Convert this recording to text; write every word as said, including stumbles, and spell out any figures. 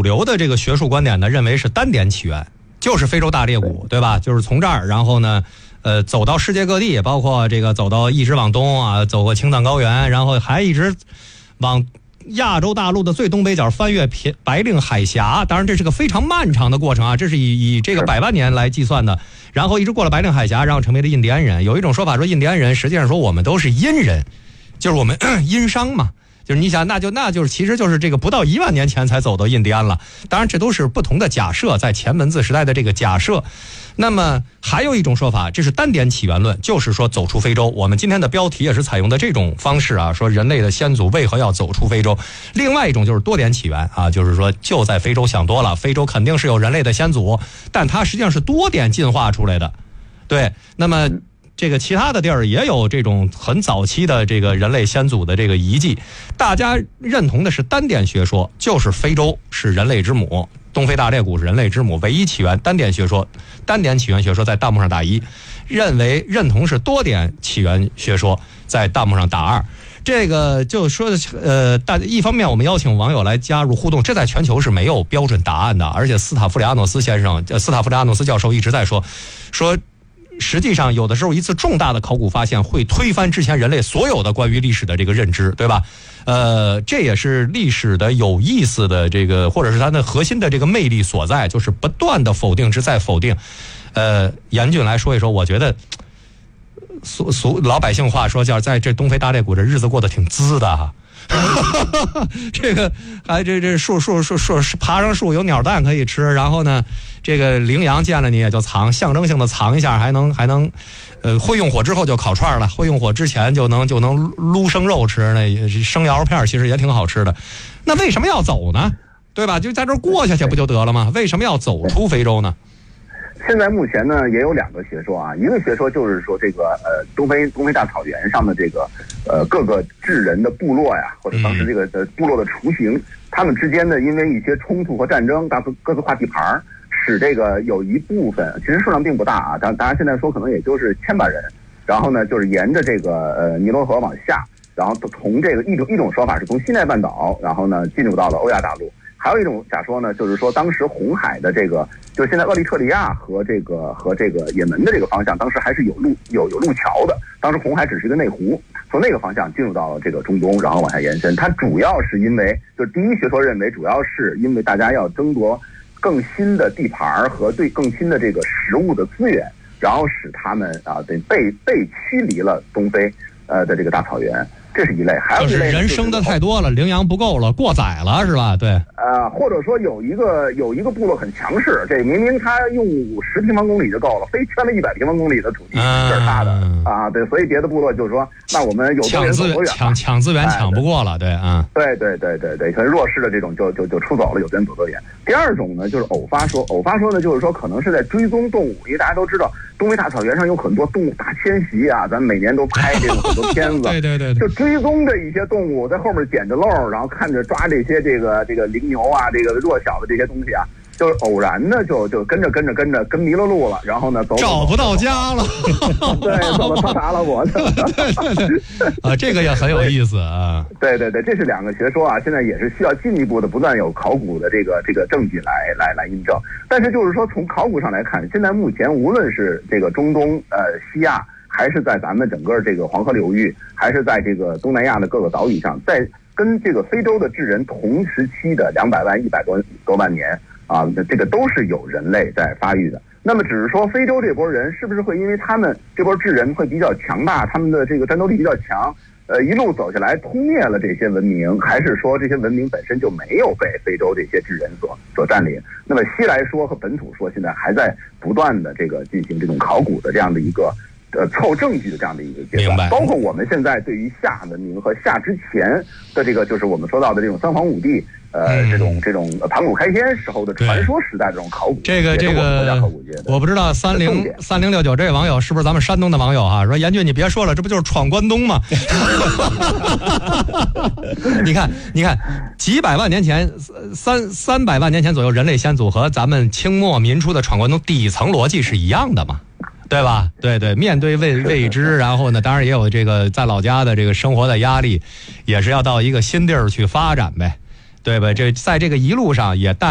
主流的这个学术观点呢，认为是单点起源，就是非洲大裂谷，对吧？就是从这儿，然后呢，呃，走到世界各地，包括这个走到一直往东啊，走过青藏高原，然后还一直往亚洲大陆的最东北角翻越白令海峡。当然，这是个非常漫长的过程啊，这是以以这个百万年来计算的。然后一直过了白令海峡，然后成为了印第安人。有一种说法说，印第安人实际上说我们都是殷人，就是我们殷商嘛。就是你想，那就那就是其实就是这个不到一万年前才走到印第安了。当然，这都是不同的假设，在前文字时代的这个假设。那么还有一种说法，这是单点起源论，就是说走出非洲。我们今天的标题也是采用的这种方式啊，说人类的先祖为何要走出非洲。另外一种就是多点起源啊，就是说就在非洲想多了，非洲肯定是有人类的先祖，但它实际上是多点进化出来的。对，那么这个其他的地儿也有这种很早期的这个人类先祖的这个遗迹，大家认同的是单点学说，就是非洲是人类之母，东非大裂谷是人类之母，唯一起源单点学说，单点起源学说在弹幕上打一，认为认同是多点起源学说在弹幕上打二。这个就说呃，大一方面我们邀请网友来加入互动，这在全球是没有标准答案的，而且斯塔夫里阿诺斯先生，呃，斯塔夫里阿诺斯教授一直在说说。实际上有的时候一次重大的考古发现会推翻之前人类所有的关于历史的这个认知，对吧？呃，这也是历史的有意思的这个，或者是它的核心的这个魅力所在，就是不断的否定之再否定。呃，严峻来说一说，我觉得俗俗老百姓话说叫在这东非大裂谷这日子过得挺滋的哈、啊。这个还这这树树树树爬上树有鸟蛋可以吃，然后呢，这个羚羊见了你也就藏，象征性的藏一下，还能还能，呃，会用火之后就烤串了，会用火之前就能就能撸生肉吃，那生羊肉片其实也挺好吃的。那为什么要走呢？对吧？就在这儿过下去不就得了吗？为什么要走出非洲呢？ 现在目前呢也有两个学说啊，一个学说就是说这个呃东非东非大草原上的这个呃各个智人的部落呀，或者当时这个呃部落的雏形，他们之间呢因为一些冲突和战争，大各各自划地盘，使这个有一部分其实数量并不大啊，当当然现在说可能也就是千把人，然后呢就是沿着这个呃尼罗河往下，然后从这个一种一种说法是从西奈半岛，然后呢进入到了欧亚大陆。还有一种假说呢，就是说当时红海的这个，就是现在厄立特里亚和这个和这个也门的这个方向，当时还是有路有有路桥的。当时红海只是一个内湖，从那个方向进入到了这个中东，然后往下延伸。它主要是因为，就是第一学说认为，主要是因为大家要争夺更新的地盘和对更新的这个食物的资源，然后使他们啊被被被驱离了东非呃的这个大草原。这是一类，还有一类就是人生的太多了，羚羊不够了，过载了是吧？对， 呃，或者说有一个有一个部落很强势，这明明他用十平方公里就够了，非圈了一百平方公里的土地，这是他的啊，对，所以别的部落就是说，那我们有多人走多远， 抢抢资源抢不过了，对啊， 对对对对对，可能弱势的这种就就就出走了，有的人走多远。第二种呢，就是偶发说，偶发说呢，就是说可能是在追踪动物，因为大家都知道东非大草原上有很多动物大迁徙啊，咱们每年都拍这种很多片子， 对对对， 就追踪着一些动物在后面捡着漏，然后看着抓这些这个这个羚牛啊，这个弱小的这些东西啊，就是偶然的就就跟着跟着跟着跟迷了路了，然后呢走找不到家了， 对，走到超达了我对对对啊，这个也很有意思啊。 对对对，这是两个学说啊，现在也是需要进一步的不断有考古的这个这个证据来来来印证。但是就是说从考古上来看，现在目前无论是这个中东呃西亚，还是在咱们整个这个黄河流域，还是在这个东南亚的各个岛屿上，在跟这个非洲的智人同时期的两百万、一百多多万年啊，这个都是有人类在发育的。那么只是说非洲这波人是不是会因为他们这波智人会比较强大，他们的这个战斗力比较强，呃，一路走下来突灭了这些文明，还是说这些文明本身就没有被非洲这些智人所所占领？那么西来说和本土说现在还在不断的这个进行这种考古的这样的一个呃凑证据的这样的一个阶段，包括我们现在对于夏文明和夏之前的这个就是我们说到的这种三皇五帝。呃，嗯、这种这种盘古开天时候的传说时代的这种考古， 这个这个，我不知道三零三零六九这位网友是不是咱们山东的网友哈？说严峻，你别说了，这不就是闯关东吗？你看，你看，几百万年前，三三百万年前左右，人类先祖和咱们清末民初的闯关东底层逻辑是一样的嘛？对吧？对对，面对未未知，然后呢，当然也有这个在老家的这个生活的压力，也是要到一个新地儿去发展呗。对吧？这在这个一路上也带